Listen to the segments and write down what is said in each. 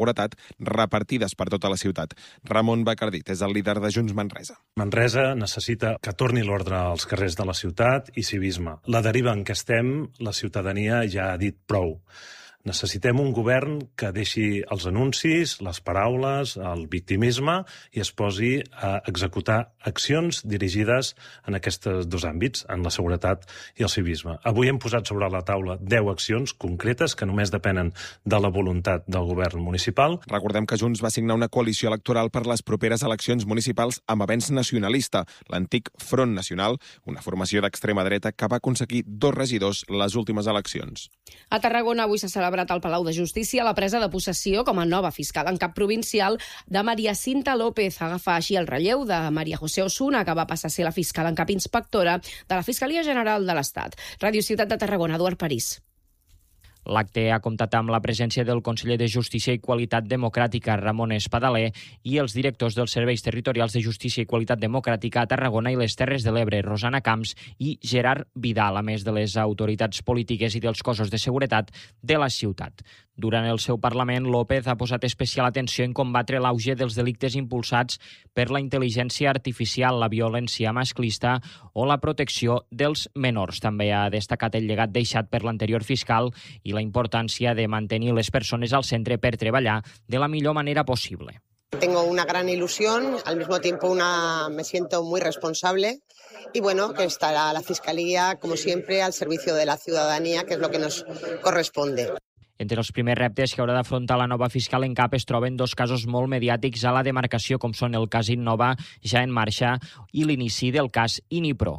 seguretat repartides per tota la ciutat. Ramon Bacardit és el líder de Junts Manresa. Manresa necessita que torni l'ordre als carrers de la ciutat i civisme. La deriva en què estem, la ciutadania ja ha dit prou. Necessitem un govern que deixi els anuncis, les paraules, el victimisme i es posi a executar accions dirigides en aquests dos àmbits, en la seguretat i el civisme. Avui hem posat sobre la taula 10 accions concretes que només depenen de la voluntat del govern municipal. Recordem que Junts va signar una coalició electoral per les properes eleccions municipals amb Avenç Nacionalista, l'antic Front Nacional, una formació d'extrema dreta que va aconseguir 2 regidors les últimes eleccions. A Tarragona avui s'ha celebrat al Palau de Justícia la presa de possessió com a nova fiscal en cap provincial de Maria Cinta López. Agafar així el relleu de Maria José Osuna, que va passar a ser la fiscal en cap inspectora de la Fiscalia General de l'Estat. Ràdio Ciutat de Tarragona, Eduard París. L'acte ha comptat amb la presència del conseller de Justícia i Qualitat Democràtica, Ramon Espadaler, i els directors dels Serveis Territorials de Justícia i Qualitat Democràtica a Tarragona i les Terres de l'Ebre, Rosana Camps i Gerard Vidal, a més de les autoritats polítiques i dels cossos de seguretat de la ciutat. Durant el seu Parlament, López ha posat especial atenció en combatre l'auge dels delictes impulsats per la intel·ligència artificial, la violència masclista o la protecció dels menors. També ha destacat el llegat deixat per l'anterior fiscal i la importància de mantenir les persones al centre per treballar de la millor manera possible. Tengo una gran ilusión, al mismo tiempo me siento muy responsable y que estará la Fiscalía, como siempre, al servicio de la ciudadanía, que es lo que nos corresponde. Entre els primers reptes que haurà d'afrontar la nova fiscal en cap es troben 2 casos molt mediàtics a la demarcació, com són el cas Innova, ja en marxa, i l'inici del cas Inipro.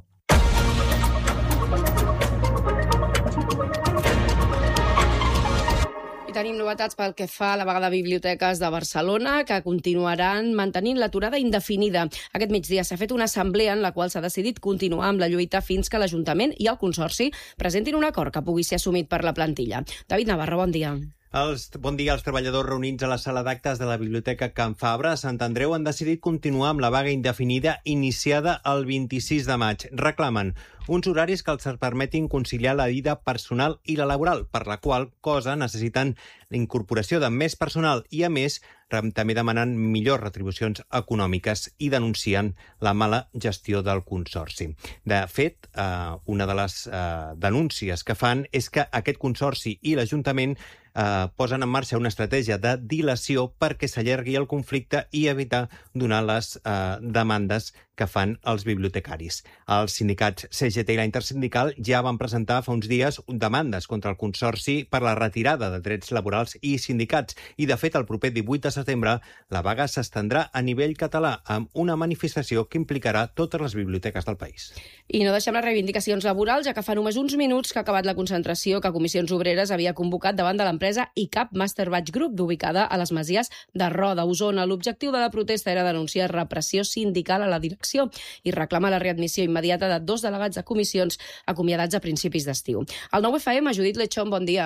I tenim novetats pel que fa a la vaga de biblioteques de Barcelona, que continuaran mantenint l'aturada indefinida. Aquest migdia s'ha fet una assemblea en la qual s'ha decidit continuar amb la lluita fins que l'Ajuntament i el Consorci presentin un acord que pugui ser assumit per la plantilla. David Navarro, bon dia. Bon dia. Els treballadors reunits a la sala d'actes de la Biblioteca Can Fabra a Sant Andreu han decidit continuar amb la vaga indefinida iniciada el 26 de maig. Reclamen uns horaris que els permetin conciliar la vida personal i la laboral, per la qual cosa necessiten la incorporació de més personal i, a més, també demanen millors retribucions econòmiques i denuncien la mala gestió del Consorci. De fet, una de les denúncies que fan és que aquest Consorci i l'Ajuntament posen en marxa una estratègia de dilació perquè s'allargui el conflicte i evitar donar les demandes que fan els bibliotecaris. Els sindicats CGT i la Intersindical ja van presentar fa uns dies demandes contra el Consorci per la retirada de drets laborals i sindicats. I, de fet, el proper 18 de setembre la vaga s'estendrà a nivell català amb una manifestació que implicarà totes les biblioteques del país. I no deixem les reivindicacions laborals, ja que fa només uns minuts que ha acabat la concentració que Comissions Obreres havia convocat davant de l'empresa ICAP Master Batch Group, ubicada a les Masies de Roda, Osona. L'objectiu de la protesta era denunciar repressió sindical a la direcció i reclamar la readmissió immediata de 2 delegats de comissions acomiadats a principis d'estiu. Al 9FM, Judit Lechón, bon dia.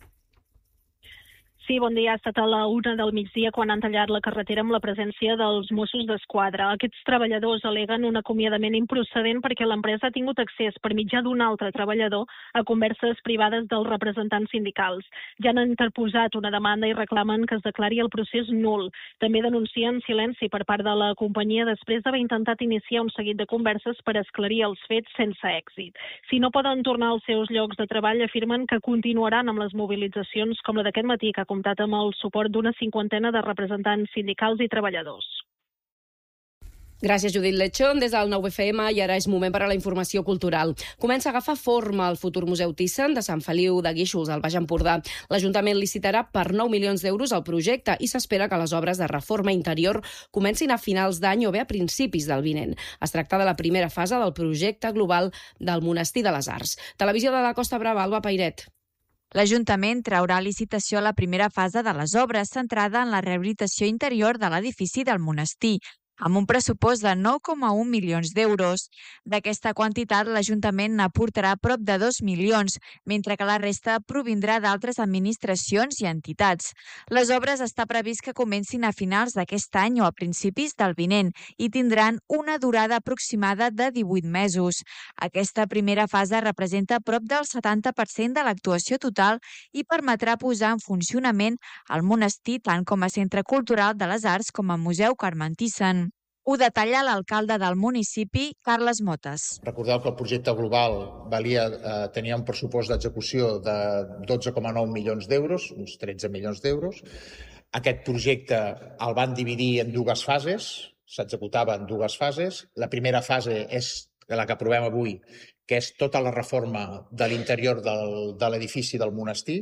Sí, bon dia. Ha estat a la 1 del migdia quan han tallat la carretera amb la presència dels Mossos d'Esquadra. Aquests treballadors aleguen un acomiadament improcedent perquè l'empresa ha tingut accés per mitjà d'un altre treballador a converses privades dels representants sindicals. Ja han interposat una demanda i reclamen que es declari el procés nul. També denuncien silenci per part de la companyia després d'haver intentat iniciar un seguit de converses per esclarir els fets sense èxit. Si no poden tornar als seus llocs de treball, afirmen que continuaran amb les mobilitzacions com la d'aquest matí, que ha comptat amb el suport d'una 50 de representants sindicals i treballadors. Gràcies, Judit Lechón. Des del 9FM i ara és moment per a la informació cultural. Comença a agafar forma el futur Museu Thyssen de Sant Feliu de Guíxols, al Baix Empordà. L'Ajuntament licitarà per 9 milions d'euros el projecte i s'espera que les obres de reforma interior comencin a finals d'any o bé a principis del vinent. Es tracta de la primera fase del projecte global del Monestir de les Arts. Televisió de la Costa Brava, Alba Pairet. L'Ajuntament traurà a licitació la primera fase de les obres centrada en la rehabilitació interior de l'edifici del monestir. amb un pressupost de 9,1 milions d'euros. D'aquesta quantitat, l'Ajuntament n'aportarà prop de 2 milions, mentre que la resta provindrà d'altres administracions i entitats. Les obres està previst que comencin a finals d'aquest any o a principis del vinent i tindran una durada aproximada de 18 mesos. Aquesta primera fase representa prop del 70% de l'actuació total i permetrà posar en funcionament el monestir tant com a centre cultural de les arts com a museu Carmen Thyssen. Ho detalla l'alcalde del municipi, Carles Motes. Recordeu que el projecte global tenia un pressupost d'execució de 12,9 milions d'euros, uns 13 milions d'euros. Aquest projecte el van dividir en dues fases, s'executava en dues fases. La primera fase és la que aprovem avui, que és tota la reforma de l'interior de l'edifici del monestir,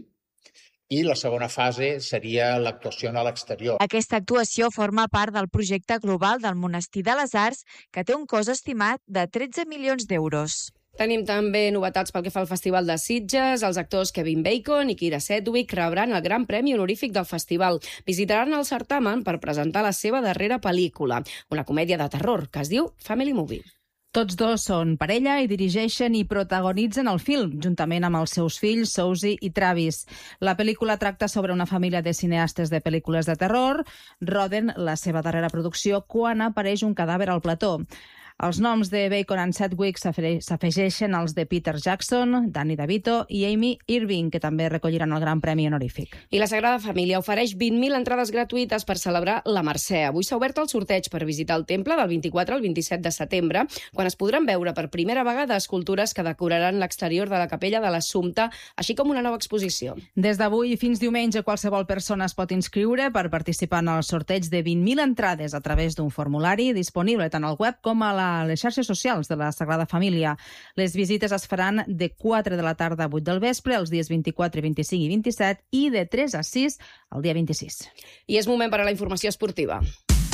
i la segona fase seria l'actuació a l'exterior. Aquesta actuació forma part del projecte global del Monestir de les Arts, que té un cost estimat de 13 milions d'euros. Tenim també novetats pel que fa al Festival de Sitges. Els actors Kevin Bacon i Kira Sedgwick rebran el Gran Premi Honorífic del festival. Visitaran el certamen per presentar la seva darrera pel·lícula, una comèdia de terror que es diu Family Movie. Tots dos són parella i dirigeixen i protagonitzen el film, juntament amb els seus fills, Susie i Travis. La pel·lícula tracta sobre una família de cineastes de pel·lícules de terror. Roden la seva darrera producció quan apareix un cadàver al plató. Els noms de Bacon and Sedgwick s'afegeixen als de Peter Jackson, Danny DeVito i Amy Irving, que també recolliran el Gran Premi Honorífic. I la Sagrada Família ofereix 20.000 entrades gratuïtes per celebrar la Mercè. Avui s'ha obert el sorteig per visitar el temple del 24 al 27 de setembre, quan es podran veure per primera vegada escultures que decoraran l'exterior de la capella de l'Assumpta, així com una nova exposició. Des d'avui fins diumenge, qualsevol persona es pot inscriure per participar en el sorteig de 20.000 entrades a través d'un formulari disponible tant al web com a les xarxes socials de la Sagrada Família. Les visites es faran de 4 de la tarda a 8 del vespre els dies 24, 25 i 27 i de 3 a 6 el dia 26. I és moment per a la informació esportiva.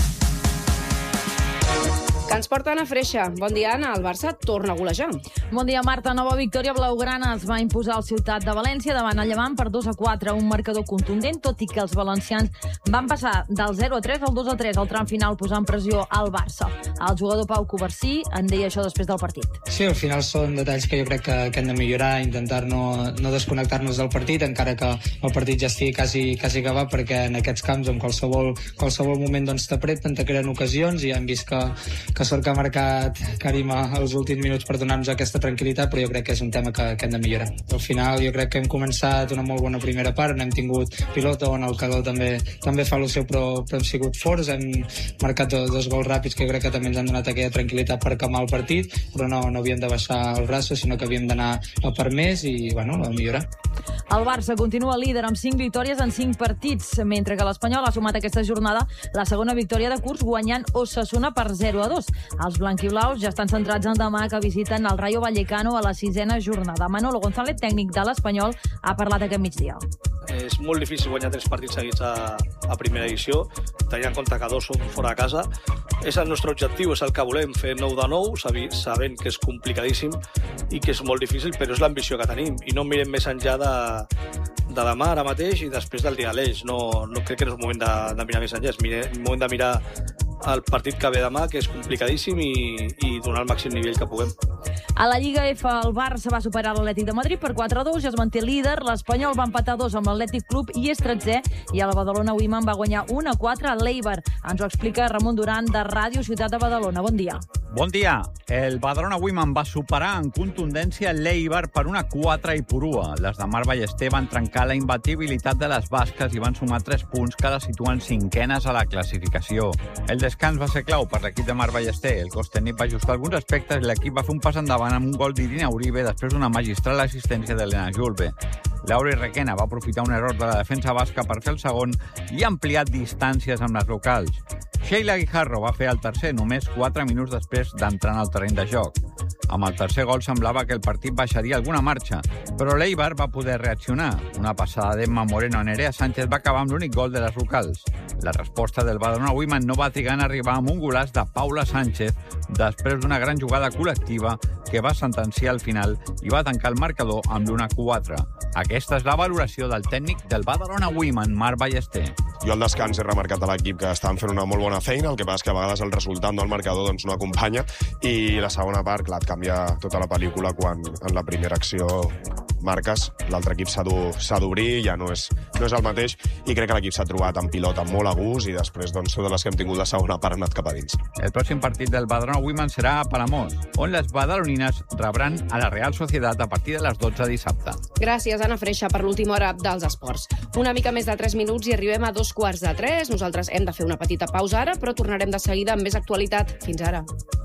Que ens porta Anna Freixa. Bon dia, Anna. El Barça torna a golejar. Bon dia, Marta. Nova victòria blaugrana es va imposar al Ciutat de València davant el Llevant per 2-4, un marcador contundent, tot i que els valencians van passar del 0-3 al 2-3 al tram final, posant pressió al Barça. El jugador Pau Covarsí en deia això després del partit. Sí, al final són detalls que jo crec que hem de millorar, intentar no desconnectar-nos del partit, encara que el partit ja estigui quasi acabat, perquè en aquests camps, en qualsevol moment t'apreten, te creen ocasions, i hem vist que sort que ha marcat Karim als últims minuts per donar-nos aquesta tranquil·litat, però jo crec que és un tema que hem de millorar. Al final jo crec que hem començat una molt bona primera part, on hem tingut pilota, on el Cadó també fa el seu, però hem sigut forts, hem marcat dos gols ràpids que jo crec que també ens han donat aquella tranquil·litat per calmar el partit, però no havíem de baixar els braços, sinó que havíem d'anar a per més i, a millorar. El Barça continua líder amb 5 victòries en 5 partits, mentre que l'Espanyol ha sumat aquesta jornada la segona victòria de curs, guanyant Osasuna per 0-2. Els blanquiblaus ja estan centrats en demà, que visiten el Rayo Vallecano a la 6ª jornada. Manolo González, tècnic de l'Espanyol, ha parlat aquest migdia. És molt difícil guanyar 3 partits seguits a primera edició, tenint en compte que 2 són fora de casa. És el nostre objectiu, és el que volem, fer 9 de 9, sabent que és complicadíssim i que és molt difícil, però és l'ambició que tenim. I no mirem més enllà de demà, ara mateix, i després del dia d'Aleix. No crec que no és moment de mirar més enllà, és moment de mirar el partit que ve demà, que és complicadíssim, i donar el màxim nivell que puguem. A la Lliga F, el Barça va superar l'Atlètic de Madrid per 4-2 i es manté líder. L'Espanyol va empatar 2 amb l'Atlètic Club i és 13è, i el Badalona Women va guanyar 1-4 a l'Eibar. Ens ho explica Ramon Duran, de Ràdio Ciutat de Badalona. Bon dia. Bon dia. El Badalona Women va superar en contundència l'Eibar per 1-4 a Ipurua. Les de Mar Ballester van trencar la imbatibilitat de les basques i van sumar 3 punts que les situen 5enes a la classificació. El descans va ser clau per l'equip de Mar Ballester. El cos tècnic va ajustar alguns aspectes i l'equip va fer un pas endavant amb un gol d'Irina Uribe després d'una magistral assistència d'Helena Julve. Laura Requena va aprofitar un error de la defensa basca per fer el segon i ha ampliat distàncies amb les locals. Sheila Guijarro va fer el tercer només 4 minuts després d'entrar en el terreny de joc. Amb el tercer gol semblava que el partit baixaria alguna marxa, però l'Eibar va poder reaccionar. Una passada d'Emma Moreno a Nerea Sánchez va acabar amb l'únic gol de les locals. La resposta del Badalona Women no va trigar en arribar amb un golaç de Paula Sánchez després d'una gran jugada col·lectiva que va sentenciar al final i va tancar el marcador amb l'1-4. Aquesta és la valoració del tècnic del Badalona Women, Marc Ballester. Jo al descans he remarcat a l'equip que estan fent una molt bona feina, el que passa és que a vegades el resultat del marcador no acompanya, i la segona part, clar, et canvia tota la pel·lícula quan en la primera acció marques, l'altre equip s'ha d'obrir, ja no és el mateix, i crec que l'equip s'ha trobat en pilota molt a gust i després totes les que hem tingut la segona part han anat cap a dins. El pròxim partit del Badalona Women serà a Palamós, on les badalonines rebran a la Real Societat a partir de les 12 dissabte. Gràcies, Anna Freixa, per l'última hora dels esports. Una mica més de 3 minuts i arribem a 2:15. Nosaltres hem de fer una petita pausa ara, però tornarem de seguida amb més actualitat. Fins ara.